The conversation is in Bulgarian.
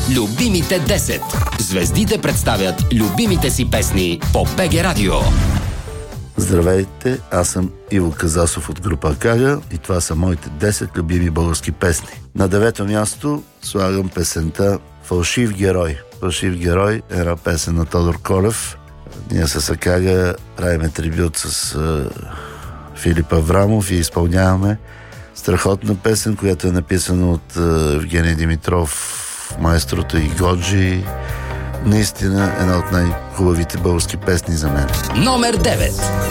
Любимите 10. Звездите представят любимите си песни по БГ Радио. Здравейте, аз съм Иво Казасов от група Акага и това са моите 10 любими български песни. На 9-то място слагам песента "Фалшив герой". "Фалшив герой" е една песен на Тодор Колев. Ние с Акага правиме трибют с Филип Аврамов и изпълняваме страхотна песен, която е написана от Евгений Димитров, майстрото и Годжи. Наистина една от най-хубавите български песни за мен. Номер 9.